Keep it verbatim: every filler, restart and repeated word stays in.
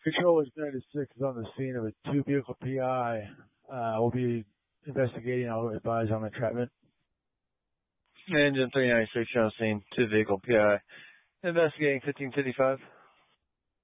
Control is ninety-six is on the scene of a two-vehicle P I. Uh, we'll be investigating. I'll advise on entrapment. Engine three ninety-six, you're on scene, two-vehicle P I. Investigating fifteen fifty-five.